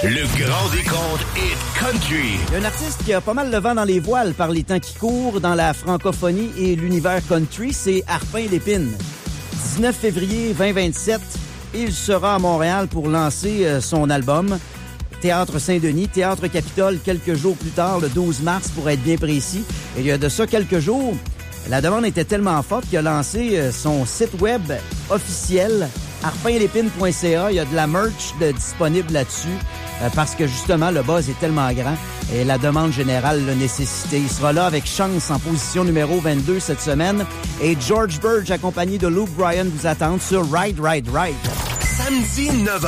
Le grand décompte Hit Country. Il y a un artiste qui a pas mal le vent dans les voiles par les temps qui courent dans la francophonie et l'univers country, c'est Harpin Lépine. 19 février 2027, il sera à Montréal pour lancer son album. Théâtre Saint-Denis, Théâtre Capitole, quelques jours plus tard, le 12 mars pour être bien précis. Et il y a de ça quelques jours, la demande était tellement forte qu'il a lancé son site web officiel, harpinlépine.ca. Il y a de la merch disponible là-dessus parce que justement, le buzz est tellement grand et la demande générale l'a nécessité. Il sera là avec Chance en position numéro 22 cette semaine. Et George Burge, accompagné de Luke Bryan, vous attendent sur Ride, Ride, Ride. Samedi 9h.